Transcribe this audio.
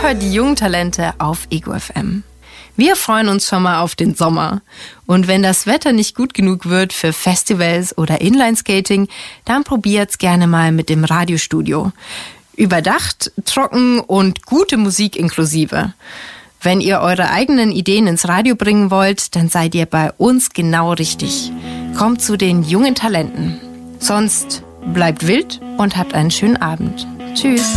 hört die jungen Talente auf Ego FM. Wir freuen uns schon mal auf den Sommer. Und wenn das Wetter nicht gut genug wird für Festivals oder Inlineskating, dann probiert's gerne mal mit dem Radiostudio. Überdacht, trocken und gute Musik inklusive. Wenn ihr eure eigenen Ideen ins Radio bringen wollt, dann seid ihr bei uns genau richtig. Kommt zu den jungen Talenten. Sonst bleibt wild und habt einen schönen Abend. Tschüss.